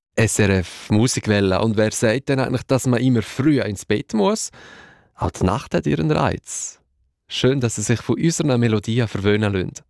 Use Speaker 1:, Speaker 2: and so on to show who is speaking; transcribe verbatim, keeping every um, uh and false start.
Speaker 1: S R F Musikwelle. Und wer sagt denn eigentlich, dass man immer früher ins Bett muss? Auch die Nacht hat ihren Reiz. Schön, dass Sie sich von unseren Melodien verwöhnen lassen.